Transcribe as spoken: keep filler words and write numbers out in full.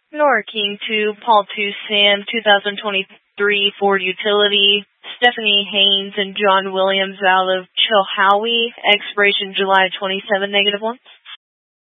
Nora King two, Paul two, Sam, two thousand twenty-three Ford Utility, Stephanie Haynes and John Williams out of Chilhowie, expiration July twenty-seventh, negative one.